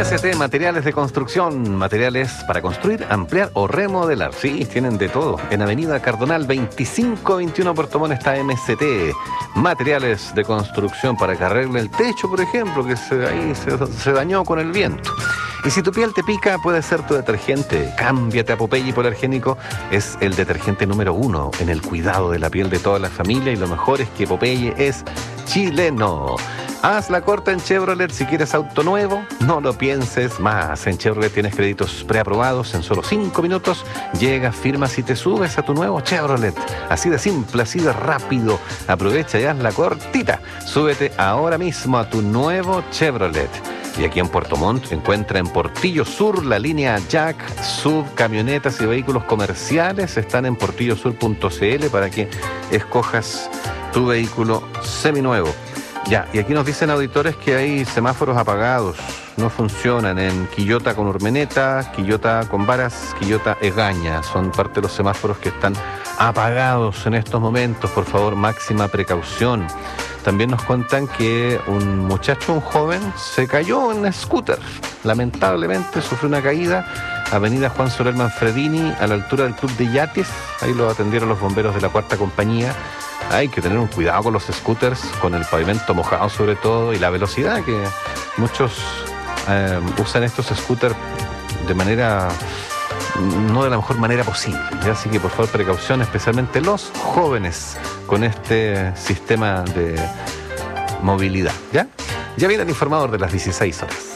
MST, materiales de construcción, materiales para construir, ampliar o remodelar. Sí, tienen de todo. En Avenida Cardonal 2521 Puerto Montt está MST, materiales de construcción para que arregle el techo, por ejemplo, que se dañó con el viento. Y si tu piel te pica, puede ser tu detergente. Cámbiate a Popeye Hipoalergénico. Es el detergente número 1 en el cuidado de la piel de toda la familia. Y lo mejor es que Popeye es chileno. Haz la corta en Chevrolet si quieres auto nuevo. No lo pienses más. En Chevrolet tienes créditos preaprobados. En solo 5 minutos llegas, firmas y te subes a tu nuevo Chevrolet. Así de simple, así de rápido. Aprovecha y haz la cortita. Súbete ahora mismo a tu nuevo Chevrolet. Y aquí en Puerto Montt encuentra en Portillo Sur la línea Jack, Sub, camionetas y vehículos comerciales. Están en portillosur.cl para que escojas tu vehículo seminuevo. Ya, y aquí nos dicen auditores que hay semáforos apagados, no funcionan en Quillota con Urmeneta, Quillota con Varas, Quillota Egaña. Son parte de los semáforos que están apagados en estos momentos. Por favor, máxima precaución. También nos cuentan que un muchacho, un joven, se cayó en un scooter. Lamentablemente sufrió una caída. Avenida Juan Soler Manfredini, a la altura del Club de Yates. Ahí lo atendieron los bomberos de la 4ª compañía. Hay que tener un cuidado con los scooters, con el pavimento mojado sobre todo, y la velocidad que muchos usan estos scooters de manera, no de la mejor manera posible, ¿ya? Así que por favor precaución, especialmente los jóvenes con este sistema de movilidad, ¿ya? Ya viene el informador de las 16 horas.